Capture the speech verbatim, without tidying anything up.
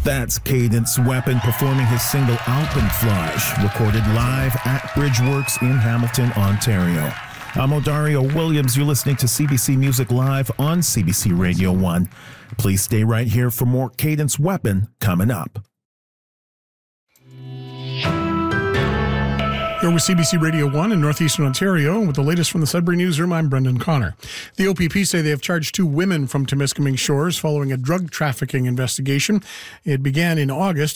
That's Cadence Weapon performing his single Alpenflage, recorded live at Bridgeworks in Hamilton, Ontario. I'm Odario Williams. You're listening to C B C Music Live on C B C Radio one. Please stay right here for more Cadence Weapon coming up. You're with C B C Radio one in Northeastern Ontario. With the latest from the Sudbury Newsroom, I'm Brendan Connor. The O P P say they have charged two women from Temiskaming Shores following a drug trafficking investigation. It began in August